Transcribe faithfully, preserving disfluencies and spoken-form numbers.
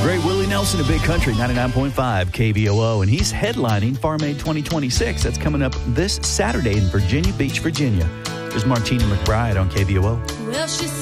great Willie Nelson of Big Country, ninety-nine point five K V O O, and he's headlining Farm Aid twenty twenty-six. That's coming up this Saturday in Virginia Beach, Virginia. There's Martina McBride on K V O O. Well, she